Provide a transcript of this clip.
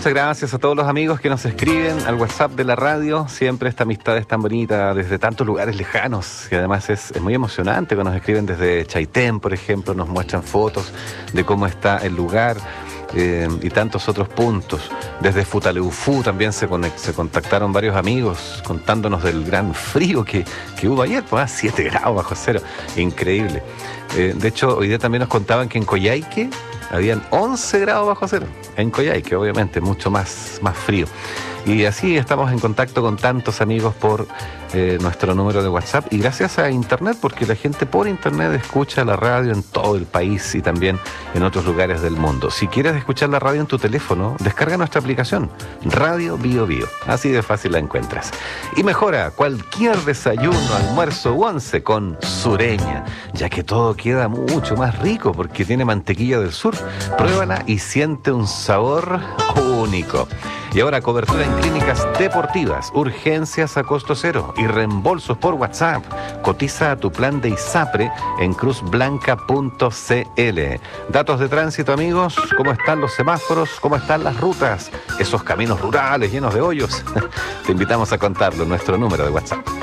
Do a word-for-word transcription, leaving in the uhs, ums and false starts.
Muchas gracias a todos los amigos que nos escriben al WhatsApp de la radio. Siempre esta amistad es tan bonita desde tantos lugares lejanos y además es, es muy emocionante cuando nos escriben desde Chaitén, por ejemplo, nos muestran fotos de cómo está el lugar. Eh, y tantos otros puntos. Desde Futaleufú también se, conect, se contactaron varios amigos contándonos del gran frío que, que hubo ayer, pues, ah, siete grados bajo cero, increíble. Eh, de hecho, hoy día también nos contaban que en Coyhaique habían once grados bajo cero, en Coyhaique, obviamente, mucho más, más frío. Y así estamos en contacto con tantos amigos por eh, nuestro número de WhatsApp y gracias a Internet, porque la gente por Internet escucha la radio en todo el país y también en otros lugares del mundo. Si quieres escuchar la radio en tu teléfono, descarga nuestra aplicación Radio Bio Bio. Así de fácil la encuentras. Y mejora cualquier desayuno, almuerzo u once con Sureña, ya que todo queda mucho más rico porque tiene mantequilla del sur. Pruébala y siente un sabor único. Y ahora cobertura en clínicas deportivas, urgencias a costo cero y reembolsos por WhatsApp. Cotiza a tu plan de ISAPRE en cruz blanca punto c l. Datos de tránsito, amigos, ¿cómo están los semáforos? ¿Cómo están las rutas? Esos caminos rurales llenos de hoyos. Te invitamos a contarlo en nuestro número de WhatsApp.